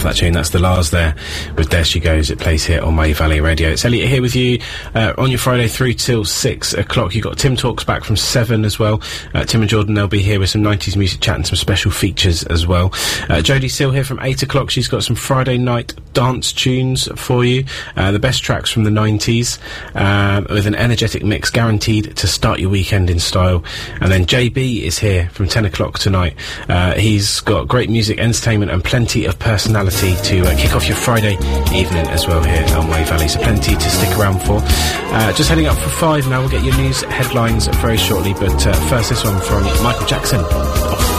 Love that tune. That's the Lars there with There She Goes. It plays here on Wave Valley Radio. It's Elliot here with you on your Friday through till 6 o'clock. You've got Tim Talks back from 7 as well. Tim and Jordan, they'll be here with some 90s music chat and some special features as well. Jodie Seal here from 8 o'clock. She's got some Friday night dance tunes for you. The best tracks from the 90s with an energetic mix guaranteed to start your weekend in style. And then JB is here from 10 o'clock tonight. He's got great music, entertainment and plenty of personality to kick off your Friday evening as well here on Wave Valley, so plenty to stick around for. Just heading up for 5 now. We'll get your news headlines very shortly, but first this one from Michael Jackson.